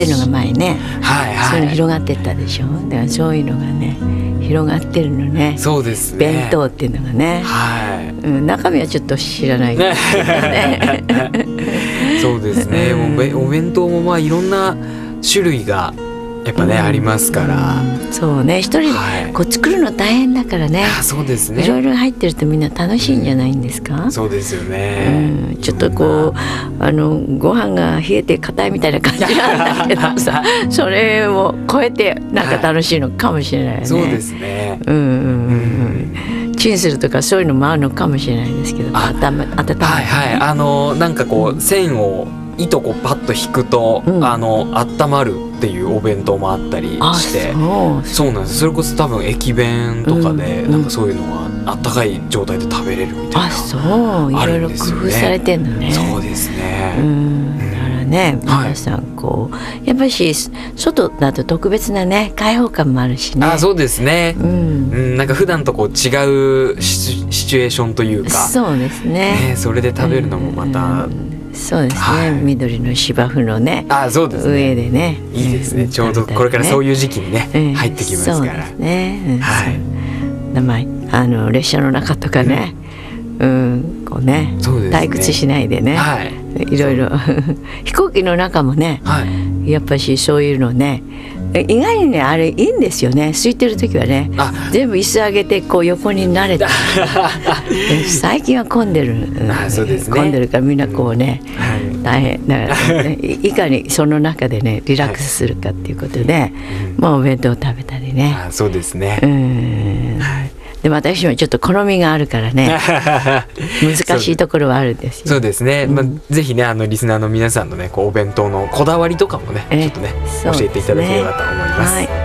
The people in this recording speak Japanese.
っていうのが前ね、 はいはい、 そういうの広がってったでしょ。だからそういうのがね広がってるのね。 そうですね。 弁当っていうのがね、 はい、 中身はちょっと知らないですけどね。 そうですね。お弁当もまあいろんな種類がやっぱね、ありますから。 そうね、一人こう作るの大変だからね。 そうですね。 いろいろ入ってるとみんな楽しいんじゃないんですか。 そうですよね。 ちょっとこうご飯が冷えて硬いみたいな感じなんだけどさ、それを超えてなんか楽しいのかもしれないよね。 そうですね。 チンするとかそういうのもあるのかもしれないですけど、温める。 はいはい、なんかこう線を糸こうパッと引くと、温まるっていうお弁当もあったりして、そうなんです。それこそ多分駅弁とかで、なんかそういうのがあったかい状態で食べれるみたいな。 そういろいろ工夫されてんのね。 そうですね。 だからね、皆さんこうやっぱり外だと特別なね開放感もあるしね。 そうですね。なんか普段とこう違うシチュエーションというか。 そうですね。 それで食べるのもまた。 そうですね、緑の芝生のね、 そうですね、 上でね、 いいですね。ちょうどこれからそういう時期にね、入ってきますから。 そうですね。列車の中とかね、こうね、退屈しないでね、いろいろ飛行機の中もね、やっぱしそういうのね、意外にねあれいいんですよね。空いてる時はね、全部椅子上げてこう横に慣れて最近は混んでる、混んでるからみんなこうね、大変だからね、いかにその中でねリラックスするかっていうことで、お弁当を食べたりね。 そうですね。 でも私もちょっと好みがあるからね難しいところはあるんですよ。 そうですね、ぜひねリスナーの皆さんのねこうお弁当のこだわりとかもねちょっとね教えていただければと思います。